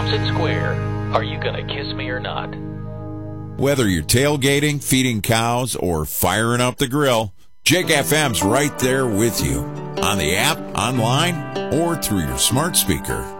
Thompson Square. Are you going to kiss me or not? Whether you're tailgating, feeding cows, or firing up the grill, Jake FM's right there with you. On the app, online, or through your smart speaker.